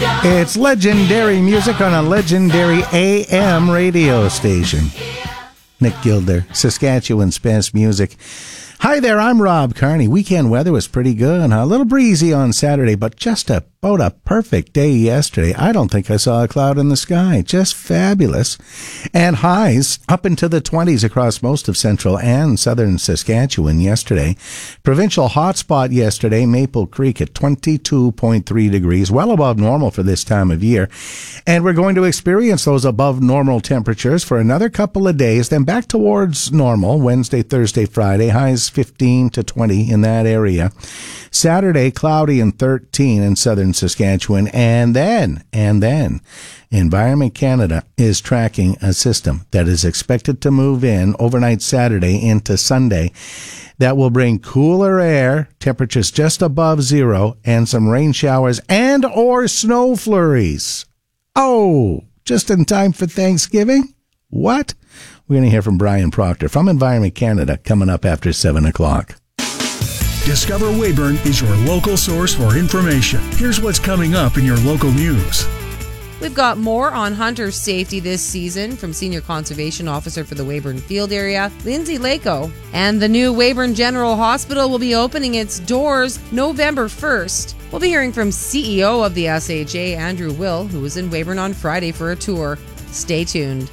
It's legendary music on a legendary AM radio station. Nick Gilder, Saskatchewan's best music. Hi there, I'm Rob Carney. Weekend weather was pretty good. A little breezy on Saturday, but just about a perfect day yesterday. I don't think I saw a cloud in the sky. Just fabulous. And highs up into the 20s across most of central and southern Saskatchewan yesterday. Provincial hotspot yesterday, Maple Creek at 22.3 degrees, well above normal for this time of year. And we're going to experience those above normal temperatures for another couple of days, then back towards normal Wednesday, Thursday, Friday, highs 15 to 20 in that area. Saturday, cloudy and 13 in southern Saskatchewan. And then, Environment Canada is tracking a system that is expected to move in overnight Saturday into Sunday that will bring cooler air, temperatures just above zero, and some rain showers and or snow flurries. Oh, just in time for Thanksgiving? What? We're going to hear from Brian Proctor from Environment Canada coming up after 7 o'clock. Discover Weyburn is your local source for information. Here's what's coming up in your local news. We've got more on hunter safety this season from Senior Conservation Officer for the Weyburn Field Area, Lindsay Lako. And the new Weyburn General Hospital will be opening its doors November 1st. We'll be hearing from CEO of the SHA, Andrew Will, who was in Weyburn on Friday for a tour. Stay tuned.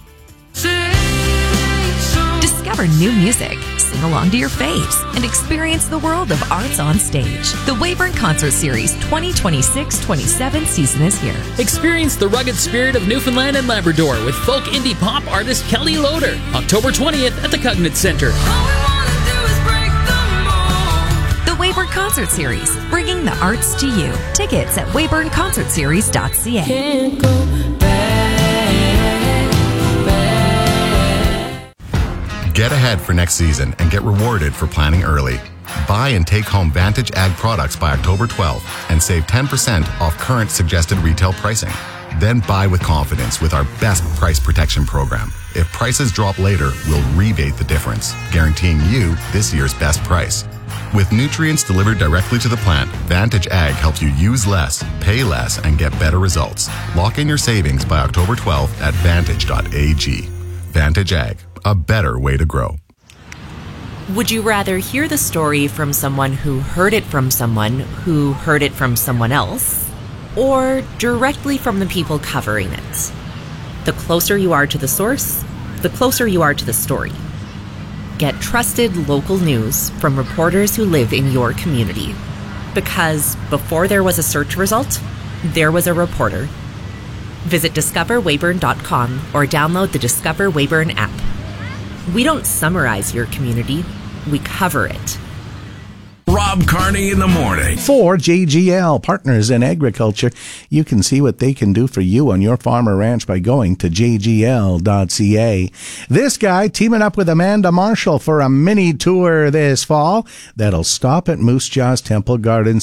Discover new music, sing along to your faves, and experience the world of arts on stage. The Weyburn Concert Series 2026-27 season is here. Experience the rugged spirit of Newfoundland and Labrador with folk indie pop artist Kelly Loader, October 20th at the Cognate Centre. The Weyburn Concert Series, bringing the arts to you. Tickets at weyburnconcertseries.ca. Can't go back. Get ahead for next season and get rewarded for planning early. Buy and take home Vantage Ag products by October 12th and save 10% off current suggested retail pricing. Then buy with confidence with our best price protection program. If prices drop later, we'll rebate the difference, guaranteeing you this year's best price. With nutrients delivered directly to the plant, Vantage Ag helps you use less, pay less, and get better results. Lock in your savings by October 12th at vantage.ag. Vantage Ag, a better way to grow. Would you rather hear the story from someone who heard it from someone who heard it from someone else, or directly from the people covering it? The closer you are to the source, the closer you are to the story. Get trusted local news from reporters who live in your community. Because before there was a search result, there was a reporter. Visit discoverweyburn.com or download the Discover Weyburn app. We don't summarize your community, we cover it. Rob Carney in the morning. For JGL, Partners in Agriculture. You can see what they can do for you on your farm or ranch by going to jgl.ca. This guy teaming up with Amanda Marshall for a mini tour this fall that'll stop at Moose Jaw's Temple Gardens